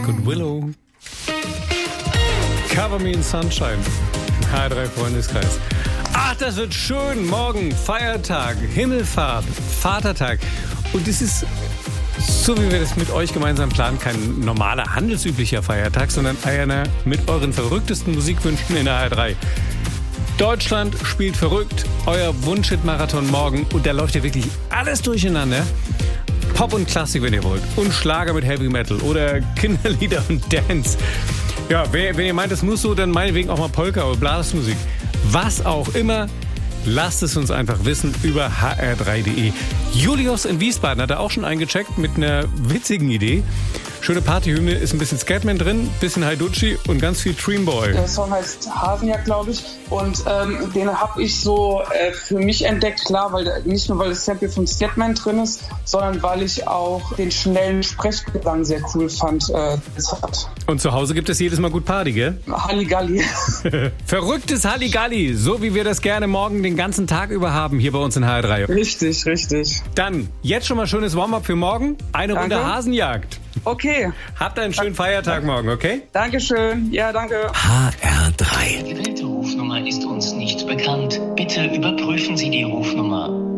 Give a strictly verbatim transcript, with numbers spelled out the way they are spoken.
Drake und Willow. Cover Me in Sunshine. H drei Freundeskreis. Ach, das wird schön. Morgen Feiertag, Himmelfahrt, Vatertag. Und es ist, so wie wir das mit euch gemeinsam planen, kein normaler, handelsüblicher Feiertag, sondern einer mit euren verrücktesten Musikwünschen in der H drei. Deutschland spielt verrückt, euer Wunschhit-Marathon morgen. Und da läuft ja wirklich alles durcheinander. Pop und Klassik, wenn ihr wollt. Und Schlager mit Heavy Metal oder Kinderlieder und Dance. Ja, wenn, wenn ihr meint, das muss so, dann meinetwegen auch mal Polka oder Blasmusik. Was auch immer, lasst es uns einfach wissen über h r drei punkt d e. Julius in Wiesbaden hat er auch schon eingecheckt mit einer witzigen Idee. Schöne Partyhymne, ist ein bisschen Scatman drin, bisschen Haiducci und ganz viel Dreamboy. Der Song heißt Hasenjagd, glaube ich. Und ähm, den habe ich so äh, für mich entdeckt, klar, weil nicht nur, weil das Sample von Scatman drin ist, sondern weil ich auch den schnellen Sprechgesang sehr cool fand. Äh, das hat. Und zu Hause gibt es jedes Mal gut Party, gell? Halligalli. Verrücktes Halligalli, so wie wir das gerne morgen den ganzen Tag über haben hier bei uns in H R drei. Richtig, richtig. Dann, jetzt schon mal schönes Warm-up für morgen. Eine Danke. Runde Hasenjagd. Okay. Habt einen schönen Feiertag morgen, okay? Dankeschön. Ja, danke. H R drei. Die gewählte Rufnummer ist uns nicht bekannt. Bitte überprüfen Sie die Rufnummer.